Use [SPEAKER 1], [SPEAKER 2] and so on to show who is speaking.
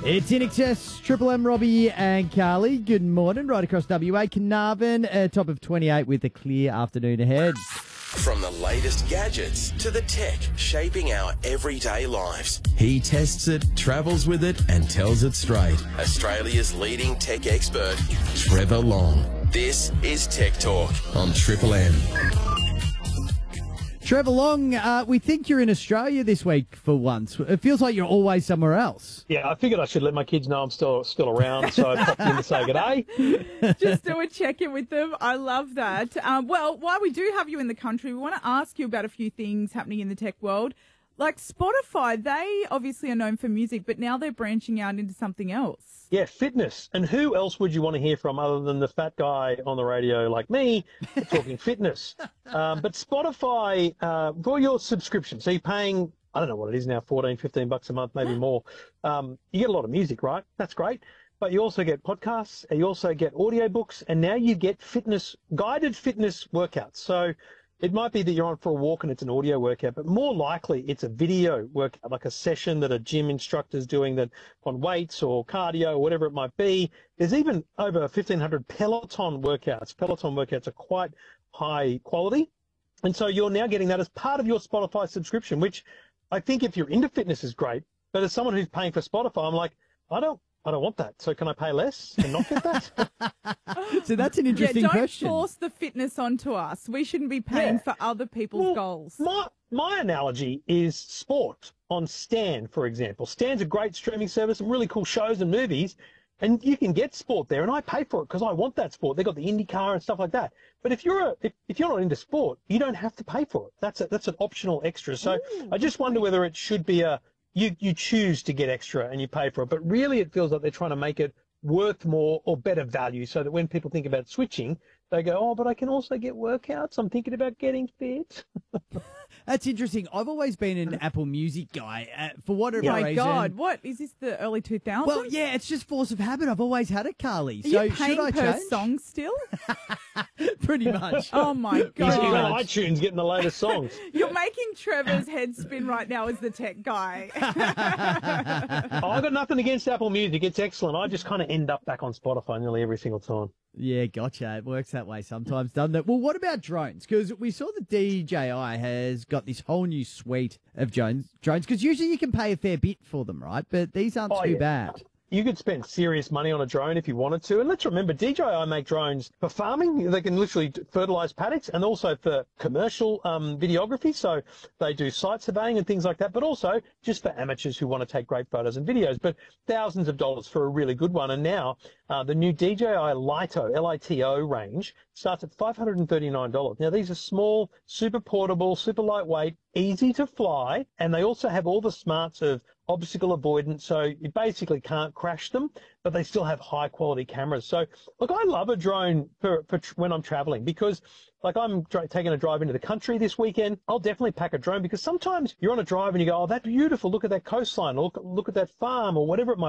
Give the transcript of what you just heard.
[SPEAKER 1] It's In Excess, Triple M, Robbie and Carly. Good morning, right across WA. Carnarvon, top of 28 with a clear afternoon ahead.
[SPEAKER 2] From the latest gadgets to the tech shaping our everyday lives, he tests it, travels with it and tells it straight. Australia's leading tech expert, Trevor Long. This is Tech Talk on Triple M.
[SPEAKER 1] Trevor Long, we think you're in Australia this week for once. It feels like you're always somewhere else.
[SPEAKER 3] Yeah, I figured I should let my kids know I'm still around, so I popped in to say good day.
[SPEAKER 4] Just do a check-in with them. I love that. Well, while we do have you in the country, we want to ask you about a few things happening in the tech world. Like Spotify, they obviously are known for music, but now they're branching out into something else.
[SPEAKER 3] Yeah, fitness. And who else would you want to hear from other than the fat guy on the radio like me talking fitness? But Spotify, for your subscription, so you're paying, I don't know what it is now, $14, $15 a month, maybe more. You get a lot of music, right? That's great. But you also get podcasts, and you also get audiobooks, and now you get guided fitness workouts. So it might be that you're on for a walk and it's an audio workout, but more likely it's a video workout, like a session that a gym instructor's doing that on weights or cardio or whatever it might be. There's even over 1,500 Peloton workouts. Peloton workouts are quite high quality. And so you're now getting that as part of your Spotify subscription, which I think if you're into fitness is great. But as someone who's paying for Spotify, I'm like, I don't want that. So can I pay less and not get that?
[SPEAKER 1] So that's an interesting question.
[SPEAKER 4] Don't force the fitness onto us. We shouldn't be paying for other people's goals.
[SPEAKER 3] My analogy is sport on Stan, for example. Stan's a great streaming service, some really cool shows and movies, and you can get sport there, and I pay for it because I want that sport. They've got the IndyCar and stuff like that. But if you're not into sport, you don't have to pay for it. That's an optional extra. So I just wonder whether it should be you choose to get extra and you pay for it. But really it feels like they're trying to make it worth more or better value so that when people think about switching, they go, oh, but I can also get workouts. I'm thinking about getting fit.
[SPEAKER 1] That's interesting. I've always been an Apple Music guy for whatever reason.
[SPEAKER 4] Oh, my God. What? Is this the early 2000s?
[SPEAKER 1] Well, yeah, it's just force of habit. I've always had it, Carly.
[SPEAKER 4] Are
[SPEAKER 1] So
[SPEAKER 4] you paying
[SPEAKER 1] should I
[SPEAKER 4] per
[SPEAKER 1] change?
[SPEAKER 4] song still?
[SPEAKER 1] Pretty much.
[SPEAKER 4] Oh, my
[SPEAKER 3] He's
[SPEAKER 4] God.
[SPEAKER 3] on iTunes getting the latest songs.
[SPEAKER 4] You're making Trevor's head spin right now as the tech guy.
[SPEAKER 3] I've got nothing against Apple Music. It's excellent. I just kind of end up back on Spotify nearly every single time.
[SPEAKER 1] Yeah, gotcha. It works that way sometimes, doesn't it? Well, what about drones? Because we saw that DJI has got this whole new suite of drones, because usually you can pay a fair bit for them, right? But these aren't too bad.
[SPEAKER 3] You could spend serious money on a drone if you wanted to. And let's remember, DJI make drones for farming. They can literally fertilize paddocks, and also for commercial videography. So they do site surveying and things like that, but also just for amateurs who want to take great photos and videos. But thousands of dollars for a really good one. And now the new DJI Lito, L-I-T-O range starts at $539. Now, these are small, super portable, super lightweight, easy to fly, and they also have all the smarts of obstacle avoidance, so you basically can't crash them, but they still have high quality cameras. So look, I love a drone for when I'm traveling, because like I'm taking a drive into the country this weekend. I'll definitely pack a drone, because sometimes you're on a drive and you go, oh, that's beautiful, look at that coastline, look at that farm, or whatever it might